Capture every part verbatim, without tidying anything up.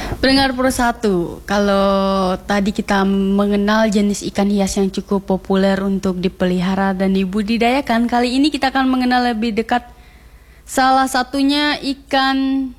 Pendengar Pro satu, kalau tadi kita mengenal jenis ikan hias yang cukup populer untuk dipelihara dan dibudidayakan, kali ini kita akan mengenal lebih dekat salah satunya ikan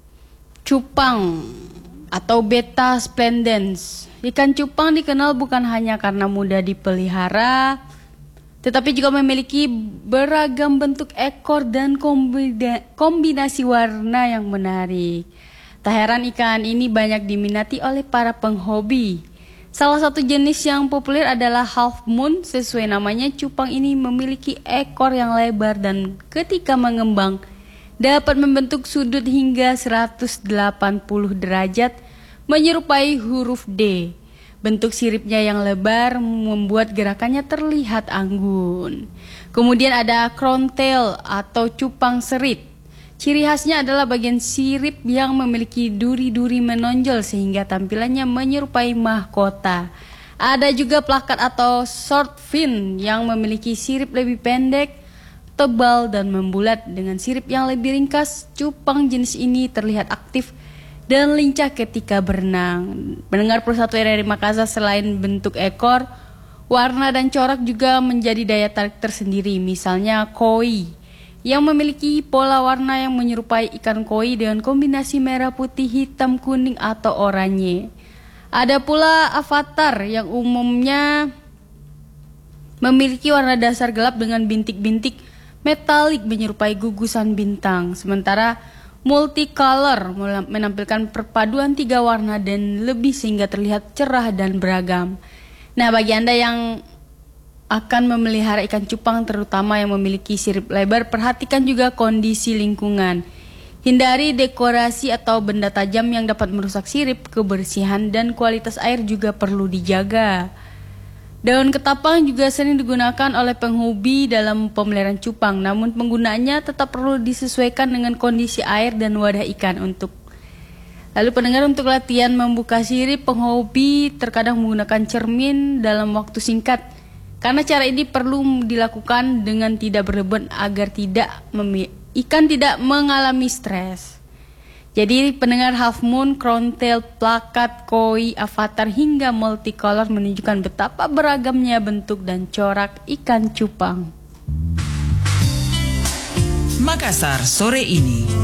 cupang atau Betta splendens. Ikan cupang dikenal bukan hanya karena mudah dipelihara, tetapi juga memiliki beragam bentuk ekor dan kombinasi warna yang menarik. Tak heran ikan ini banyak diminati oleh para penghobi. Salah satu jenis yang populer adalah half moon. Sesuai namanya, cupang ini memiliki ekor yang lebar dan ketika mengembang dapat membentuk sudut hingga seratus delapan puluh derajat menyerupai huruf D. Bentuk siripnya yang lebar membuat gerakannya terlihat anggun. Kemudian ada crown tail atau cupang serit. Ciri khasnya adalah bagian sirip yang memiliki duri-duri menonjol sehingga tampilannya menyerupai mahkota. Ada juga plakat atau short fin yang memiliki sirip lebih pendek, tebal dan membulat dengan sirip yang lebih ringkas. Cupang jenis ini terlihat aktif dan lincah ketika berenang. Pendengar Pro satu R R I Makassar, selain bentuk ekor, warna dan corak juga menjadi daya tarik tersendiri. Misalnya koi yang memiliki pola warna yang menyerupai ikan koi dengan kombinasi merah putih, hitam, kuning atau oranye. Ada pula avatar yang umumnya memiliki warna dasar gelap dengan bintik-bintik metalik menyerupai gugusan bintang. Sementara multicolor menampilkan perpaduan tiga warna dan lebih sehingga terlihat cerah dan beragam. Nah, bagi Anda yang akan memelihara ikan cupang terutama yang memiliki sirip lebar, perhatikan juga kondisi lingkungan. Hindari dekorasi atau benda tajam yang dapat merusak sirip. Kebersihan dan kualitas air juga perlu dijaga. Daun ketapang juga sering digunakan oleh penghobi dalam pemeliharaan cupang, namun penggunaannya tetap perlu disesuaikan dengan kondisi air dan wadah ikan. Untuk Lalu pendengar, untuk latihan membuka sirip, penghobi terkadang menggunakan cermin dalam waktu singkat. Karena cara ini perlu dilakukan dengan tidak berlebihan agar tidak ikan tidak mengalami stres. Jadi pendengar, half moon, crown tail, plakat, koi, avatar hingga multicolor menunjukkan betapa beragamnya bentuk dan corak ikan cupang. Makassar sore ini.